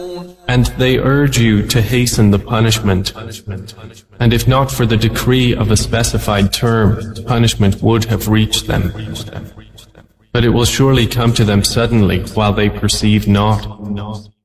And they urge you to hasten the punishment. And if not for the decree of a specified term, punishment would have reached them. But it will surely come to them suddenly while they perceive not.